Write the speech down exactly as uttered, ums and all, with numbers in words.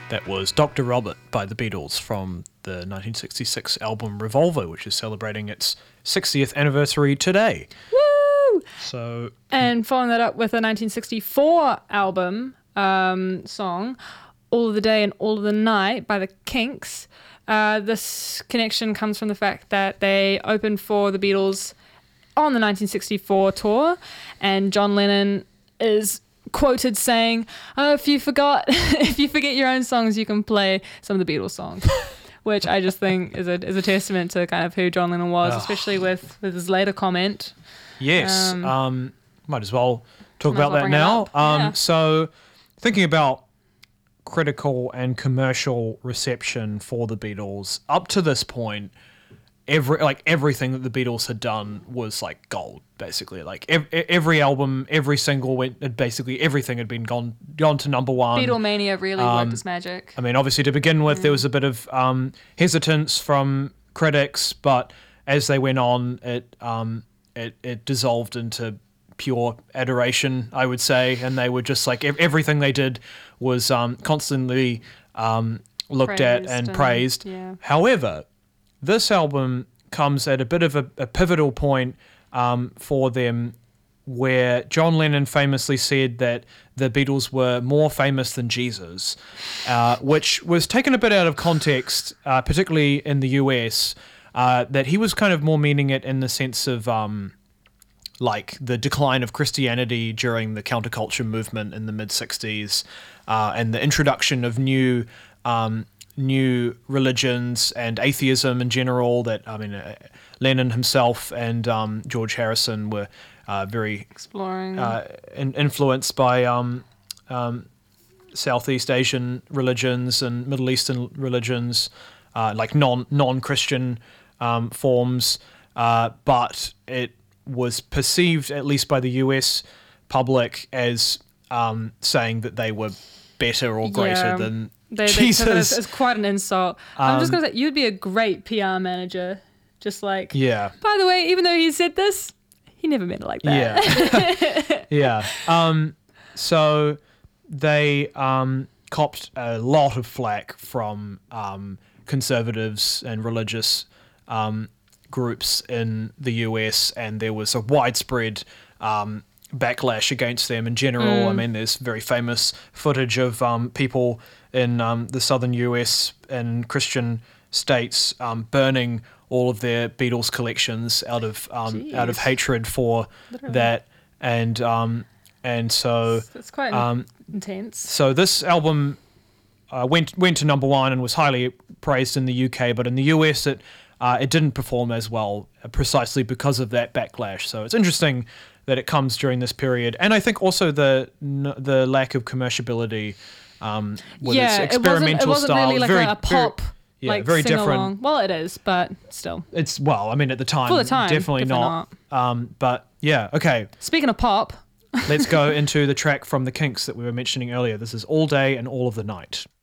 That was Doctor Robert by the Beatles from the nineteen sixty-six album Revolver, which is celebrating its sixtieth anniversary today. Woo! So, And following that up with a nineteen sixty-four album um, song, All of the Day and All of the Night by the Kinks. Uh, this connection comes from the fact that they opened for the Beatles on the nineteen sixty-four tour, and John Lennon is quoted saying, "Oh, if you forgot, if you forget your own songs, you can play some of the Beatles songs," which I just think is a is a testament to kind of who John Lennon was, oh. especially with, with his later comment. Yes, um, um, might as well talk might about as well that now. Um, yeah. So, thinking about critical and commercial reception for the Beatles up to this point, every like everything that the Beatles had done was like gold, basically. Like ev- every album, every single went, basically everything had been gone gone to number one. Beatlemania really um, worked its magic. I mean, obviously to begin with, mm. there was a bit of um, hesitance from critics, but as they went on, it um, it it dissolved into pure adoration, I would say, and they were just like ev- everything they did was um, constantly um, looked praised at and, and praised. Yeah. However, this album comes at a bit of a, a pivotal point um, for them, where John Lennon famously said that the Beatles were more famous than Jesus, uh, which was taken a bit out of context, uh, particularly in the U S, uh, that he was kind of more meaning it in the sense of um, like the decline of Christianity during the counterculture movement in the mid-sixties, uh, and the introduction of new um, new religions and atheism in general. That I mean, uh, Lennon himself and um, George Harrison were uh, very exploring, uh, in, influenced by um, um, Southeast Asian religions and Middle Eastern religions, uh, like non non Christian um, forms. Uh, but it was perceived, at least by the U S public, as um, saying that they were better or greater yeah. than They, Jesus. they it's, it's quite an insult. Um, I'm just going to say, you'd be a great P R manager. Just like, yeah. by the way, even though he said this, he never meant it like that. Yeah. yeah. Um, so they um, copped a lot of flack from um, conservatives and religious um, groups in the U S, and there was a widespread um, backlash against them in general. Mm. I mean, there's very famous footage of um, people in um, the southern U S and Christian states um, burning all of their Beatles collections out of um, out of hatred for Literally. that, and um, and so it's quite um, intense. So this album uh, went went to number one and was highly praised in the U K, but in the U S it uh, it didn't perform as well, uh, precisely because of that backlash. So it's interesting that it comes during this period, and I think also the the lack of commerciality um, with yeah, its experimental it wasn't, it wasn't style. really like very, a, a pop, very, yeah, like very sing different. along. Well, it is, but still, it's well. I mean, at the time, for the time, definitely, definitely not. not. Um, but yeah, okay. Speaking of pop, let's go into the track from the Kinks that we were mentioning earlier. This is All Day and All of the Night.